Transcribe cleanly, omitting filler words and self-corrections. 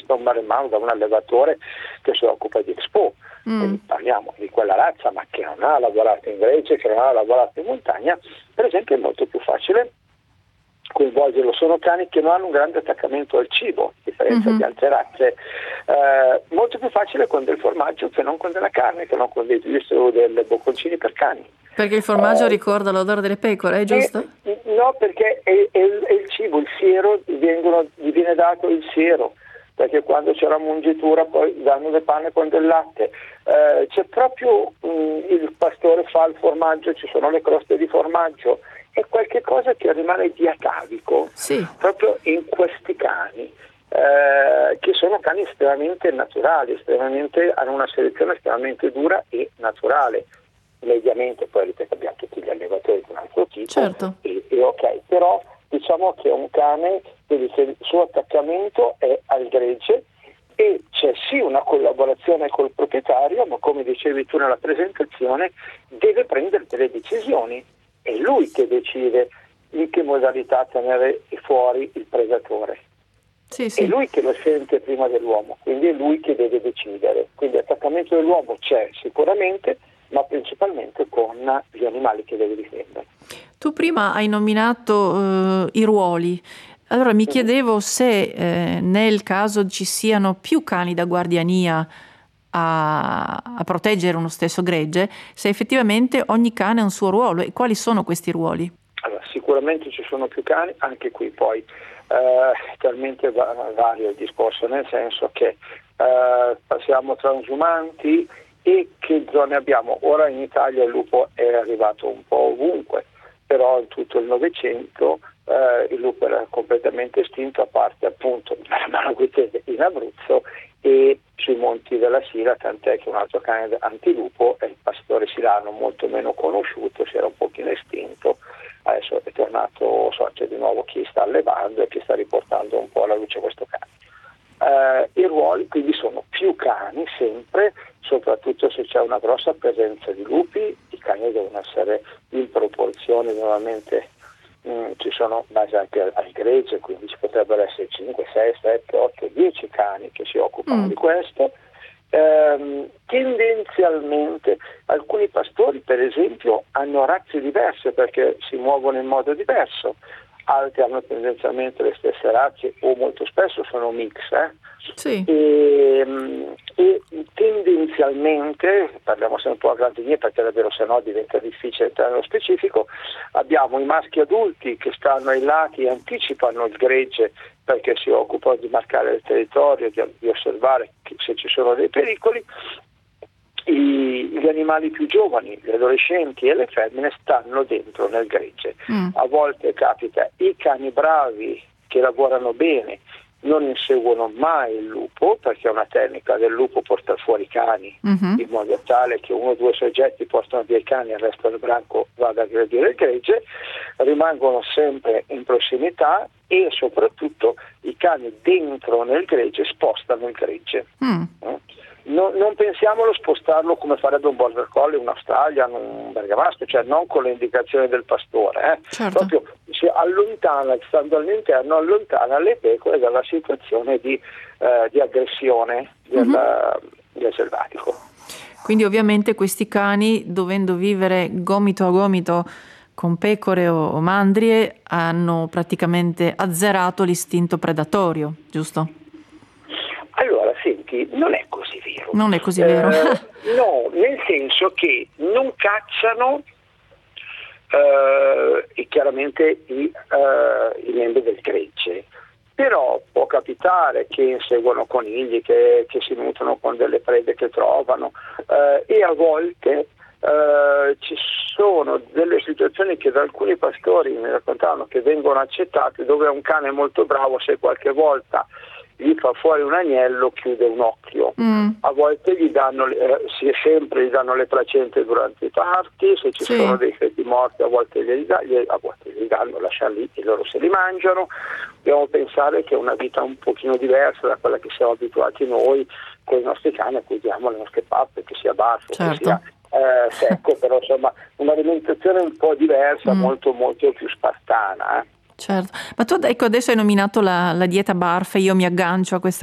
un maremmano da un allevatore che si occupa di Expo. Quindi parliamo di quella razza, ma che non ha lavorato in gregge, che non ha lavorato in montagna, per esempio è molto più facile coinvolgerlo. Sono cani che non hanno un grande attaccamento al cibo, a differenza di altre razze. Molto più facile con del formaggio che non con della carne, che non con dei o delle bocconcini per cani. Perché il formaggio ricorda l'odore delle pecore, è giusto? No, perché è il cibo, il siero, gli viene dato il siero, perché quando c'è la mungitura poi danno le panne con del latte. C'è proprio il pastore fa il formaggio, ci sono le croste di formaggio, è qualche cosa che rimane di atavico, proprio in questi cani, che sono cani estremamente naturali, hanno una selezione estremamente dura e naturale. Mediamente, poi ripeto, abbiamo tutti gli allevatori di un altro tipo, certo. e ok, però diciamo che è un cane che il suo attaccamento è al gregge e c'è sì una collaborazione col proprietario, ma come dicevi tu nella presentazione, deve prendere delle decisioni. È lui che decide in che modalità tenere fuori il predatore. Sì. È lui che lo sente prima dell'uomo, quindi è lui che deve decidere. Quindi l'attaccamento dell'uomo c'è sicuramente, ma principalmente con gli animali che deve difendere. Tu prima hai nominato i ruoli. Allora mi chiedevo se nel caso ci siano più cani da guardiania a proteggere uno stesso gregge, se effettivamente ogni cane ha un suo ruolo e quali sono questi ruoli? Allora, sicuramente ci sono più cani, anche qui poi talmente vario il discorso, nel senso che passiamo transumanti e che zone abbiamo. Ora in Italia il lupo è arrivato un po' ovunque, però in tutto il Novecento il lupo era completamente estinto, a parte appunto la Malaguetese in Abruzzo e sui monti della Sila, tant'è che un altro cane antilupo è il pastore silano, molto meno conosciuto, si era un pochino estinto, adesso è tornato, c'è di nuovo chi sta allevando e chi sta riportando un po' alla luce questo cane. I ruoli quindi sono più cani sempre, soprattutto se c'è una grossa presenza di lupi. I cani devono essere in proporzione, normalmente ci sono base anche al gregge, quindi ci potrebbero essere 5, 6, 7, 8, 10 cani che si occupano di questo. Tendenzialmente alcuni pastori per esempio hanno razze diverse perché si muovono in modo diverso, altri hanno tendenzialmente le stesse razze o molto spesso sono mix, e tendenzialmente, parliamo sempre un po' a grandi linee perché davvero se no diventa difficile entrare nello specifico, abbiamo i maschi adulti che stanno ai lati e anticipano il gregge perché si occupano di marcare il territorio, di osservare se ci sono dei pericoli. Gli animali più giovani, gli adolescenti e le femmine stanno dentro nel gregge. A volte capita i cani bravi che lavorano bene non inseguono mai il lupo, perché è una tecnica del lupo portare fuori i cani in modo tale che uno o due soggetti portano via i cani e il resto del branco vada a aggredire il gregge, rimangono sempre in prossimità e soprattutto i cani dentro nel gregge spostano il gregge. Non pensiamolo spostarlo come farebbe un border collie, un australian, un bergamasco, cioè non con le indicazioni del pastore, certo. Proprio si allontana, stando all'interno, allontana le pecore dalla situazione di aggressione del selvatico. Quindi ovviamente questi cani, dovendo vivere gomito a gomito con pecore o mandrie, hanno praticamente azzerato l'istinto predatorio, giusto? Allora, senti, non è così vero. Non è così vero? No, nel senso che non cacciano chiaramente i membri del gregge, però può capitare che inseguano conigli, che si nutrono con delle prede che trovano e a volte ci sono delle situazioni che da alcuni pastori mi raccontavano che vengono accettate, dove un cane molto bravo, se qualche volta gli fa fuori un agnello, chiude un occhio. A volte gli danno sempre gli danno le placente durante i parti, se ci sono dei feti morti a volte gli danno, lasciano lì e loro se li mangiano. Dobbiamo pensare che è una vita un pochino diversa da quella che siamo abituati noi con i nostri cani, a cui diamo le nostre pappe, che sia basso, che sia secco, però insomma un'alimentazione un po' diversa, molto molto più spartana. Certo, ma tu ecco adesso hai nominato la dieta BARF e io mi aggancio a questa